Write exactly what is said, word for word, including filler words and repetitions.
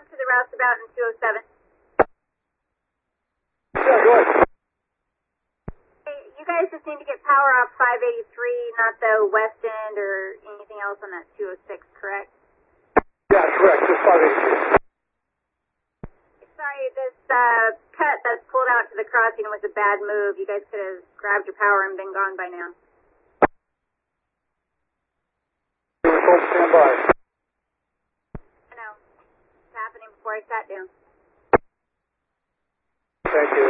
to the roustabout in two oh seven. Yeah, go ahead. Hey, you guys just need to get power off five eighty-three, not the west end or anything else on that two oh six, correct? Yeah, correct. Just five eighty-three. Sorry, this uh, cut that's pulled out to the crossing was a bad move. You guys could have grabbed your power and been gone by now. Hold stand by. I know. It's happening before I sat down. Thank you.